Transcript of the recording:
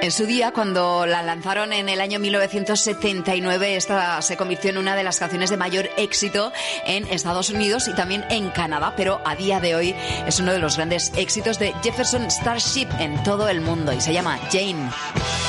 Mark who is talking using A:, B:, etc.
A: En su día, cuando la lanzaron en el año 1979, esta se convirtió en una de las canciones de mayor éxito en Estados Unidos y también en Canadá, pero a día de hoy es uno de los grandes éxitos de Jefferson Starship en todo el mundo y se llama Jane.